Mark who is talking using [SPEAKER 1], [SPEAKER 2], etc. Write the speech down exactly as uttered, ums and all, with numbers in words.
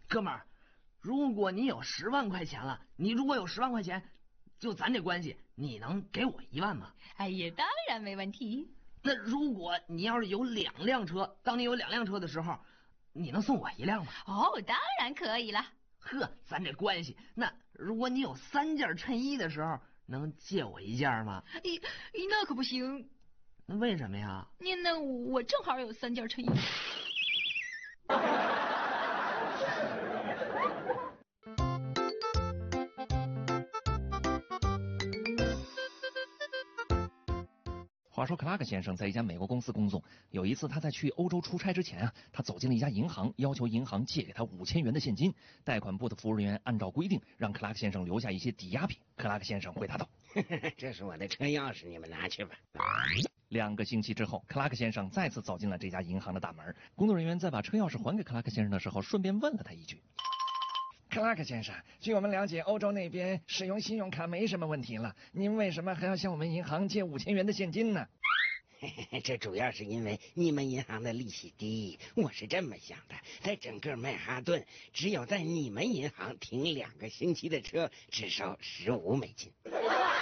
[SPEAKER 1] 哥们儿，如果你有十万块钱了，你如果有十万块钱，就咱这关系，你能给我一万吗？
[SPEAKER 2] 哎呀，当然没问题。
[SPEAKER 1] 那如果你要是有两辆车，当你有两辆车的时候，你能送我一辆吗？
[SPEAKER 2] 哦，当然可以了。
[SPEAKER 1] 呵，咱这关系，那如果你有三件衬衣的时候，能借我一件吗？
[SPEAKER 2] 咦，那可不行。
[SPEAKER 1] 那为什么呀？
[SPEAKER 2] 你那我正好有三件衬衣。
[SPEAKER 3] 话说克拉克先生在一家美国公司工作，有一次他在去欧洲出差之前啊，他走进了一家银行，要求银行借给他五千元的现金。贷款部的服务人员按照规定让克拉克先生留下一些抵押品。克拉克先生回答道：
[SPEAKER 4] 这是我的车钥匙，你们拿去吧。
[SPEAKER 3] 两个星期之后，克拉克先生再次走进了这家银行的大门。工作人员在把车钥匙还给克拉克先生的时候，顺便问了他一句：克拉克先生，据我们了解，欧洲那边使用信用卡没什么问题了，您为什么还要向我们银行借五千元的现金呢？
[SPEAKER 4] 这主要是因为你们银行的利息低，我是这么想的，在整个曼哈顿，只有在你们银行停两个星期的车，只收十五美金。